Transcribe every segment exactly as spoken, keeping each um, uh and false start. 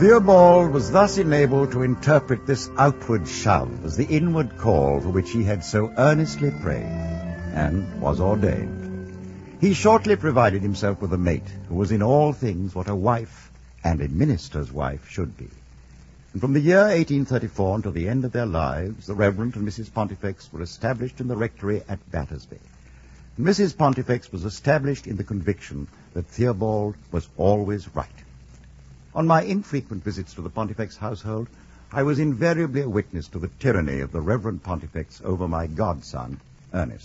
Theobald was thus enabled to interpret this outward shove as the inward call for which he had so earnestly prayed, and was ordained. He shortly provided himself with a mate who was in all things what a wife and a minister's wife should be. And from the year eighteen thirty-four until the end of their lives, the Reverend and Missus Pontifex were established in the rectory at Battersby. Missus Pontifex was established in the conviction that Theobald was always right. On my infrequent visits to the Pontifex household, I was invariably a witness to the tyranny of the Reverend Pontifex over my godson, Ernest.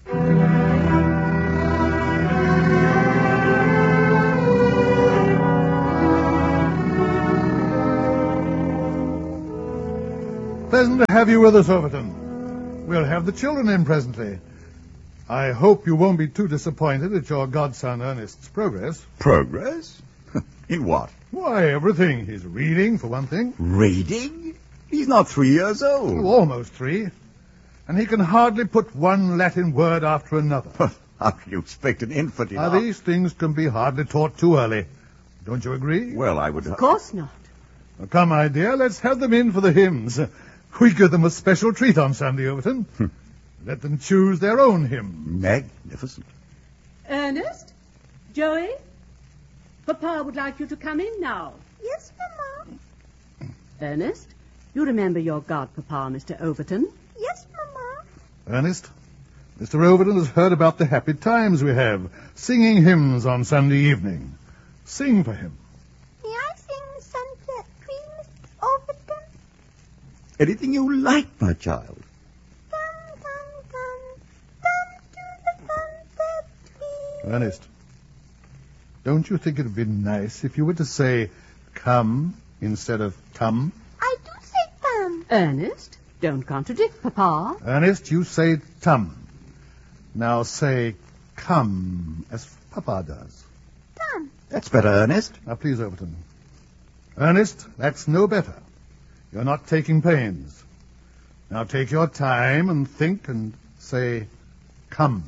Pleasant to have you with us, Overton. We'll have the children in presently. I hope you won't be too disappointed at your godson Ernest's progress. Progress? In what? Why, everything. He's reading, for one thing. Reading? He's not three years old. Oh, almost three. And he can hardly put one Latin word after another. How can you expect an infant? Now, these things can be hardly taught too early. Don't you agree? Well, I would... Of course not. Well, come, my dear, let's have them in for the hymns. We give them a special treat on Sunday, Overton. Let them choose their own hymn. Magnificent. Ernest? Joey? Papa would like you to come in now. Yes, Mama. Ernest, you remember your godpapa, Mister Overton? Yes, Mama. Ernest, Mister Overton has heard about the happy times we have singing hymns on Sunday evening. Sing for him. May I sing the Sunset Tree, Mister Overton? Anything you like, my child. Come, come, come, come to the Sunset Tree. Ernest, don't you think it would be nice if you were to say come instead of come? I do say come. Ernest, don't contradict Papa. Ernest, you say tum. Now say come as Papa does. Come. That's better, Ernest. Now, please, Overton. Ernest, that's no better. You're not taking pains. Now take your time and think and say come.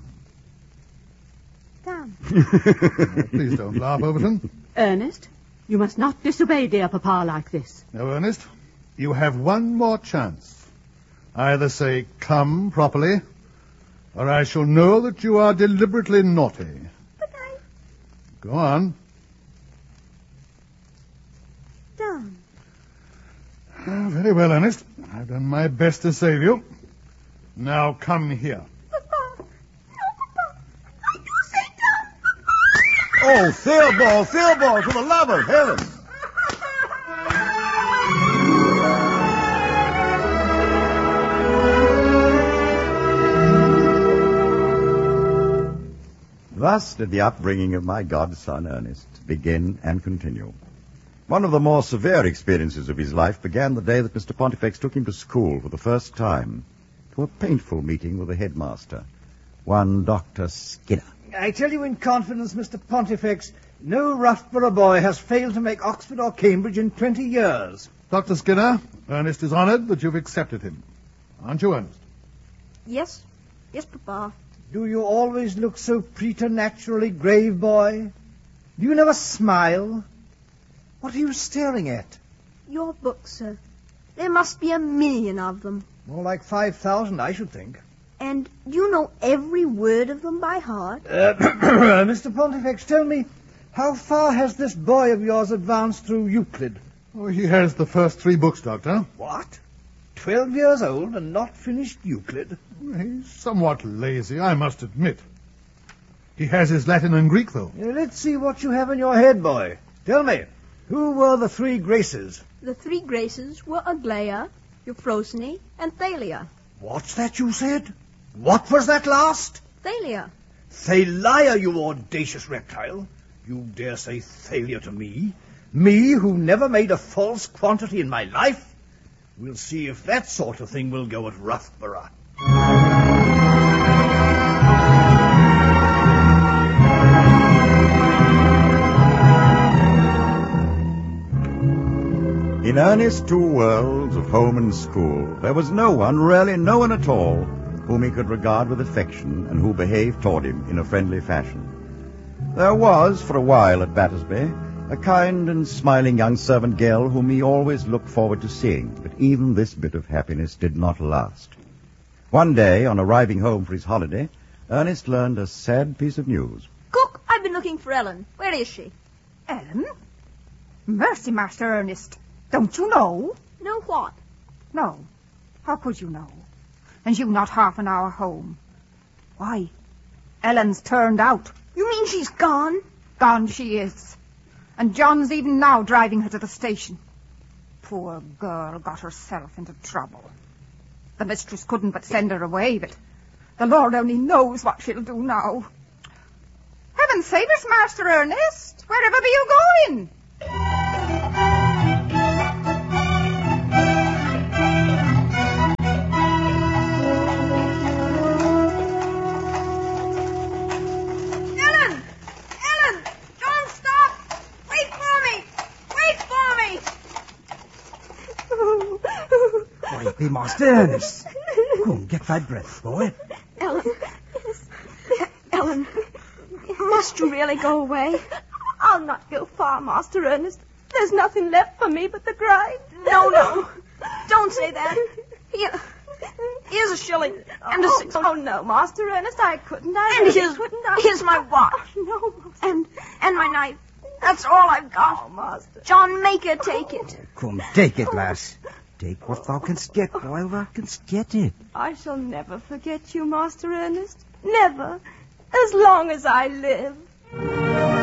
Come. Oh, please don't laugh, Overton. Ernest, you must not disobey dear Papa like this. Now, Ernest, you have one more chance. Either say come properly, or I shall know that you are deliberately naughty. But I... Go on. Done. Ah, very well, Ernest. I've done my best to save you. Now come here. Papa. No, Papa. I do say come. Oh, Theobald, Theobald, for the love of heaven. Thus did the upbringing of my godson Ernest begin and continue. One of the more severe experiences of his life began the day that Mister Pontifex took him to school for the first time, to a painful meeting with the headmaster, one Doctor Skinner. I tell you in confidence, Mister Pontifex, no Roughborough boy has failed to make Oxford or Cambridge in twenty years. Doctor Skinner, Ernest is honored that you've accepted him. Aren't you, Ernest? Yes. Yes, Papa. Do you always look so preternaturally grave, boy? Do you never smile? What are you staring at? Your books, sir. There must be a million of them. More like five thousand, I should think. And do you know every word of them by heart? Uh, Mister Pontifex, tell me, how far has this boy of yours advanced through Euclid? Oh, he has the first three books, Doctor. What? Twelve years old and not finished Euclid? He's somewhat lazy, I must admit. He has his Latin and Greek, though. Uh, let's see what you have in your head, boy. Tell me, who were the three Graces? The three Graces were Aglaia, Euphrosyne, and Thalia. What's that you said? What was that last? Thalia. Thalia, you audacious reptile. You dare say Thalia to me? Me, who never made a false quantity in my life? We'll see if that sort of thing will go at Roughborough. In Ernest's two worlds of home and school, there was no one, really no one at all, whom he could regard with affection and who behaved toward him in a friendly fashion. There was, for a while at Battersby, a kind and smiling young servant girl whom he always looked forward to seeing. But even this bit of happiness did not last. One day, on arriving home for his holiday, Ernest learned a sad piece of news. Cook, I've been looking for Ellen. Where is she? Ellen? Mercy, Master Ernest. Don't you know? Know what? No. How could you know? And you not half an hour home. Why, Ellen's turned out. You mean she's gone? Gone she is. And John's even now driving her to the station. Poor girl got herself into trouble. The mistress couldn't but send her away, but the Lord only knows what she'll do now. Heaven save us, Master Ernest. Wherever be you going? Ellen! Ellen! Don't stop! Wait for me! Wait for me! Why, it be Master Ernest. Come, get thy breath, boy. Ellen. Ellen. Must you really go away? I'll not go far, Master Ernest. There's nothing left for me but the grind. No, no. Don't say that. Here. Here's a shilling and a oh, six. Oh, no, Master Ernest, I couldn't. I And really here's, couldn't. I... here's my watch. No, Master. And, and my knife. That's all I've got. Oh, Master. John, make her take it. Come, take it, lass. Take what thou canst get while thou canst get it. I shall never forget you, Master Ernest. Never. As long as I live.